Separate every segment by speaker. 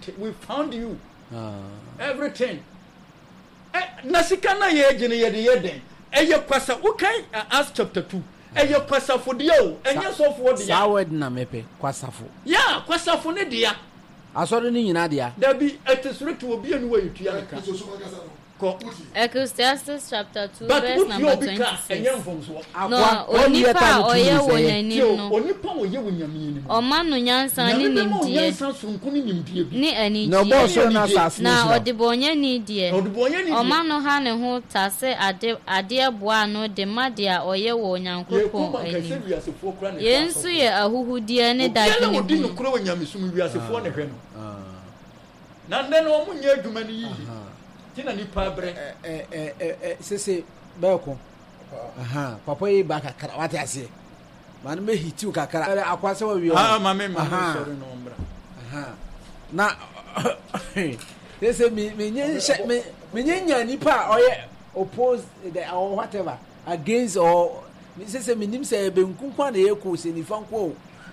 Speaker 1: we found you. Everything. Nasikana ye gene ye de yeden. Eye kwasa ukai Acts chapter 2. Eye kwasa fo de o. Enye so fo de ya.
Speaker 2: Sawed na mepe kwasa fo.
Speaker 1: Yeah, kwasa fo ne de ya.
Speaker 2: Asoro ni nyina de ya.
Speaker 1: Da bi etesure to obi anu wa yitu ya ka.
Speaker 3: Ecclesiastes chapter 2 verse number 26. No,
Speaker 2: onipa
Speaker 3: oye wonyani no.
Speaker 1: Onipa oye wonyami ni.
Speaker 3: Oma no nyansa ni nimdie.
Speaker 1: Nyansa sonko ni nimdie bi.
Speaker 3: Ni ani.
Speaker 2: No bo so na sas
Speaker 3: na odibonye ni die.
Speaker 1: Odibonye ni die.
Speaker 3: Oma no ha ne ho tase ade boa no de madia oye wonyankopon ani. Yensu ye ahuhudie ne dade ni.
Speaker 1: Odi no kro wonyami sum wiasefo ne hwe no. Na ndene omo nya adwuma ni yi. Tina ni pabre
Speaker 2: sese beko papa yi ba kakara wate ase man me hitiu kakara akwase wa wi
Speaker 1: mama sorry no mbra
Speaker 2: na sese me nya nipa oye oppose the or whatever against or sese me nim say be nkunkwa na yeko se ni fanko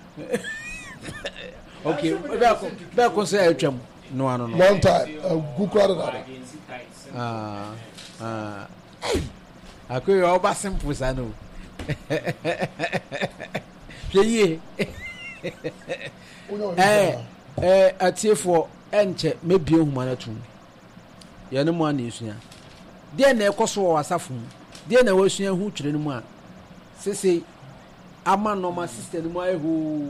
Speaker 2: okay beko so atwam no ano no
Speaker 4: monta gukura da
Speaker 2: akoy oba simple sano ye atiefo enche mebie huma na tum ye ne mo ana esua de na ekoso wo asafo de na wasua hu twire ne mu a sese ama normal system mu ayehu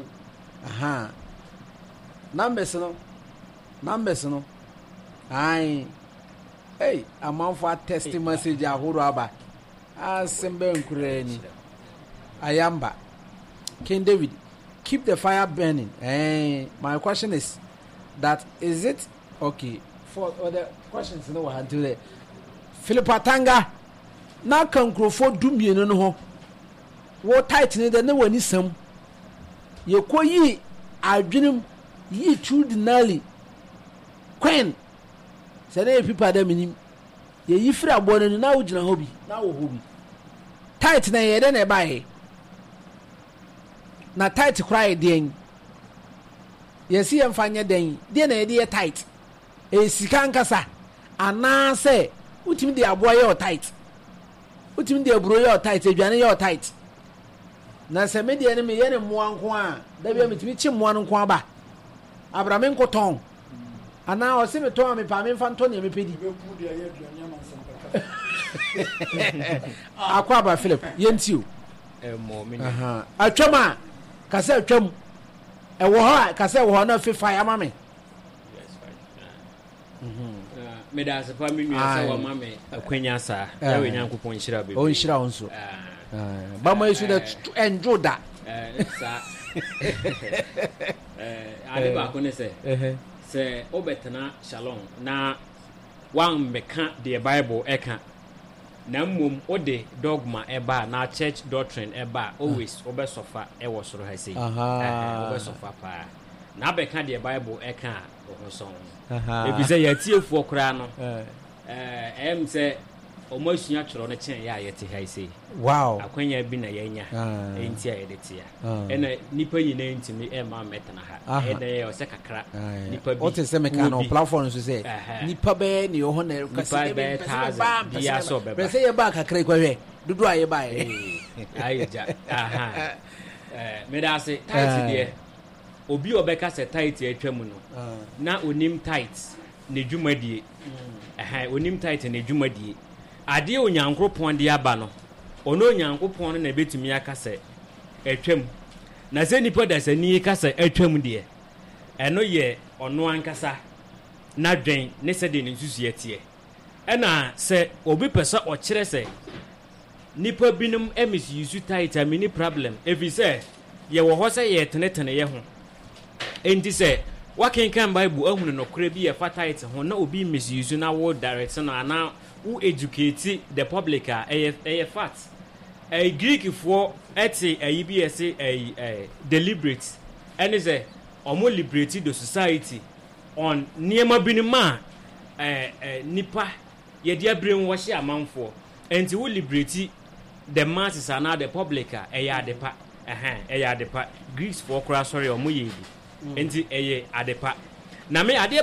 Speaker 2: numbers no ai hey amanfo test message ahoro aba asembe nkurani ayamba King David, keep the fire burning. My question is that is it okay for other questions no one do that Philip Atanga na kan krofo dumienu no ho wo tight ne de ne wani sam ye koyi adwenem yi tudinali Queen sene pipa da minim ye yifira abone no na wo gina hobi na wo hobi tight na ye de na ba he na tight cry den yesi emfanye den de na ye de tight e sika nkasa ana se utimi de aboa ye tight utimi de aburo ye tight adwane ye tight na se me de ne me ye ne moa nko a da bia metimi chi moa nko aba abrame nkoton ana o se me to me pa me fanto ne me pedi akwa ba Philip yentio
Speaker 5: mo me
Speaker 2: atwama kase atwam e wo ha kase wo ho na fifa ya mame
Speaker 5: me da se fa me nua se wa mame akwanya sa ya we nyankopon hira be
Speaker 2: o hira onso ba mo isu da enjoda
Speaker 5: sa ali ba ko ne se obetena shalom na wan meka the Bible eka na mmom ode dogma eba na church doctrine eba always obesofa e wo soro ha sei obesofa pa na beka the Bible eka ohoson ebize ya tiefu okra no em se omasua tworo no chen ya yete ha sei
Speaker 2: wow
Speaker 5: akwanya bi na yanya enti ya yedetia ena nipa nyina ntimi e ma metana ha ene o se kakra nipa bi
Speaker 2: o te se meka no platform so say nipa be ne ho na
Speaker 5: kasi be ba dia so be
Speaker 2: be se ye ba kakra kwa hwe dudu aye ba
Speaker 5: ayeja me da se tight de obi obeka se tight atwam no na onim tight ne dwumadie onim tight ne dwumadie ade onyankopon de aba no ono onyankopon no na betumi aka se atwam na se nipa da se ni ka se atwam de eno ye ono ankasa na dwen ne se de ne nsusu etie ena se obi pesa o kire se nipa binum emis yusu tight amini problem efi se ye wo ho se ye tenetene ye ho enti se wakenkan Bible ahunu no kure bi ye fa tight ho na obi misuse na wo direct na na who educate the public a fact a Greek for eti a EBS a deliberate and is a omo liberate the society on niema binima nipa ye dia brainwash amanfo and who liberate the masses and now the public a yadepa a yadepa Greeks for sorry omo ye enti a adepa na me ade